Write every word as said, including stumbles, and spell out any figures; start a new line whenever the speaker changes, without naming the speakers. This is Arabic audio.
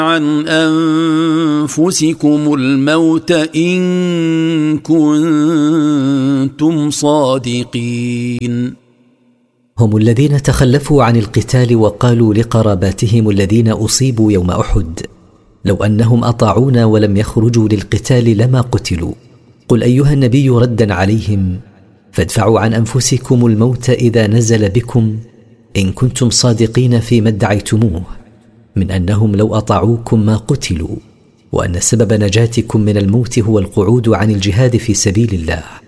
عن أنفسكم الموت إن كنتم صادقين.
هم الذين تخلفوا عن القتال وقالوا لقراباتهم الذين أصيبوا يوم أحد: لو أنهم أطاعونا ولم يخرجوا للقتال لما قتلوا. قل أيها النبي ردا عليهم: فادفعوا عن أنفسكم الموت إذا نزل بكم إن كنتم صادقين فيما ادعيتموه من أنهم لو أطاعوكم ما قتلوا، وأن سبب نجاتكم من الموت هو القعود عن الجهاد في سبيل الله.